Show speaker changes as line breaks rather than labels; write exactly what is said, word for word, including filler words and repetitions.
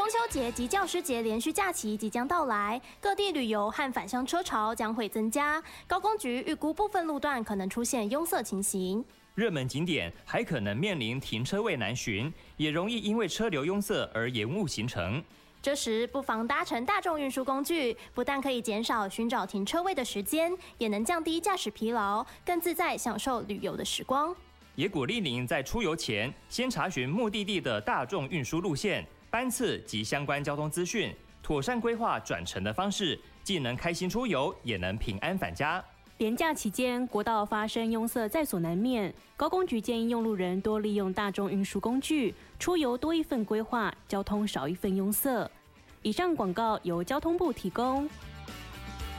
中秋节及教师节连续假期即将到来，各地旅游和返乡车潮将会增加。高工局预估部分路段可能出现拥塞情形，
热门景点还可能面临停车位难寻，也容易因为车流拥塞而延误行程。
这时不妨搭乘大众运输工具，不但可以减少寻找停车位的时间，也能降低驾驶疲劳，更自在享受旅游的时光。
也鼓励您在出游前先查询目的地的大众运输路线、班次及相关交通资讯，妥善规划转乘的方式，既能开心出游，也能平安返家。
连假期间，国道发生拥塞在所难免，高工局建议用路人多利用大众运输工具，出游多一份规划，交通少一份拥塞。以上广告由交通部提供。